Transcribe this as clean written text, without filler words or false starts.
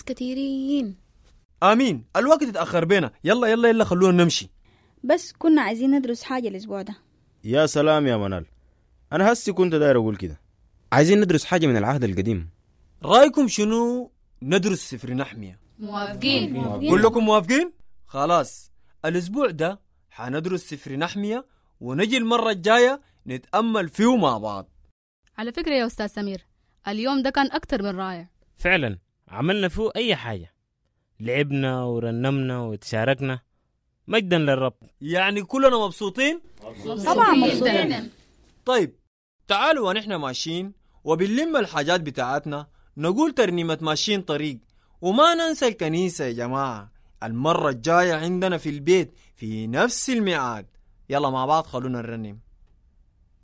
كتيرين. آمين. الوقت اتأخر بينا. يلا يلا يلا خلونا نمشي. بس كنا عايزين ندرس حاجة الأسبوع ده. يا سلام يا منال، أنا هسي كنت داير أقول كده. عايزين ندرس حاجة من العهد القديم. رأيكم شنو ندرس سفر نحمية؟ موافقين. كلكم موافقين؟ خلاص، الأسبوع ده حندرس سفر نحمية ونجي المرة الجاية نتأمل فيه مع بعض. على فكرة يا أستاذ سمير، اليوم ده كان أكتر من رائع. فعلا عملنا فيه أي حاجة، لعبنا ورنمنا وتشاركنا، مجدا للرب. يعني كلنا مبسوطين؟ طبعا مبسوطين. طيب تعالوا ونحن ماشيين وبنلم الحاجات بتاعتنا نقول ترنيمة ماشيين طريق، وما ننسى الكنيسة يا جماعة. المرة الجاية عندنا في البيت في نفس الميعاد. يلا مع بعض خلونا نرنم.